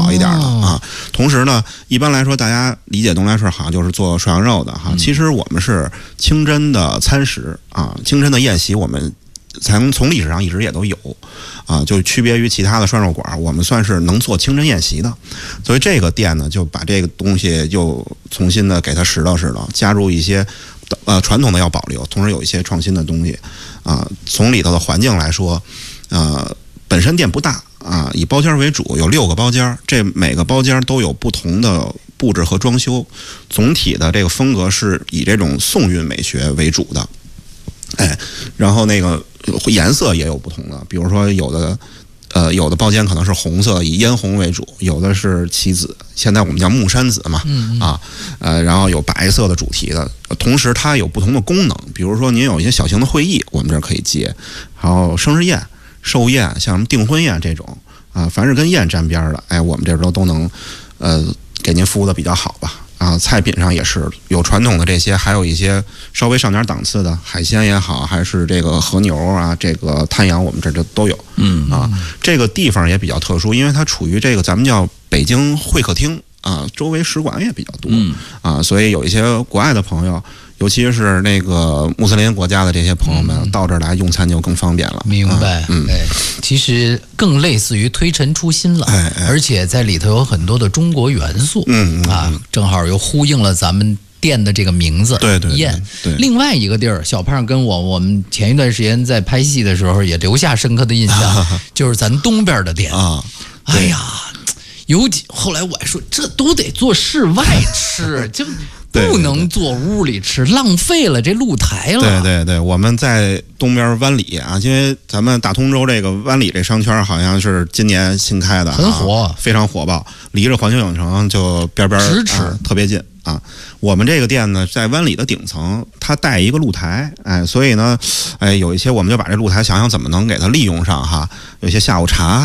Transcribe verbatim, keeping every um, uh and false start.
好一点的、哦、啊。同时呢，一般来说，大家理解东来顺好像就是做涮羊肉的哈，嗯、其实我们是清真的餐食啊，清真的宴席，我们从从历史上一直也都有啊，就区别于其他的涮肉馆，我们算是能做清真宴席的。所以这个店呢，就把这个东西又重新的给它拾掇拾掇，加入一些呃传统的要保留，同时有一些创新的东西啊。从里头的环境来说，呃，本身店不大啊，以包间为主，有六个包间，这每个包间都有不同的布置和装修，总体的这个风格是以这种宋韵美学为主的。哎，然后那个颜色也有不同的，比如说有的呃有的包间可能是红色，以嫣红为主，有的是棋紫，现在我们叫木山紫嘛，嗯嗯啊呃然后有白色的主题的，同时它有不同的功能，比如说您有一些小型的会议，我们这儿可以接，然后生日宴、寿宴，像什么订婚宴这种啊，凡是跟宴沾边的，哎，我们这都都能呃给您服务的比较好吧。啊，菜品上也是有传统的这些，还有一些稍微上点档次的海鲜也好，还是这个和牛啊，这个滩羊，我们这这都有。嗯啊，这个地方也比较特殊，因为它处于这个咱们叫北京会客厅啊，周围使馆也比较多、嗯、啊，所以有一些国外的朋友，尤其是那个穆斯林国家的这些朋友们、嗯、到这儿来用餐就更方便了。 明白，嗯，哎，其实更类似于推陈出新了，哎哎，而且在里头有很多的中国元素，嗯啊，正好又呼应了咱们店的这个名字， 对对宴。另外一个地儿，小胖跟我我们前一段时间在拍戏的时候也留下深刻的印象，啊、就是咱东边的店啊。哎呀，有几后来我还说，这都得做室外吃，就。不能坐屋里吃，浪费了这露台了。 对对对，我们在东边湾里啊，因为咱们大通州这个湾里这商圈好像是今年新开的， 很火、啊， 非常火爆，离着环球影城就边边咫尺、 啊、特别近啊。我们这个店呢，在湾里的顶层，它带一个露台，哎，所以呢，哎，有一些我们就把这露台想想怎么能给它利用上哈，有些下午茶